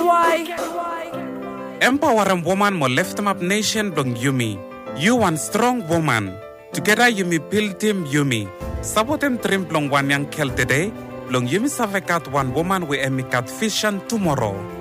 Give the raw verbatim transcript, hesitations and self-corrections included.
why. Empowering woman mo lift them up nation blong Yumi. You one strong woman. Together Yumi build team Yumi. Sabotem trim blong one yang kel today. Blong Yumi savekat one woman we emikat vision tomorrow.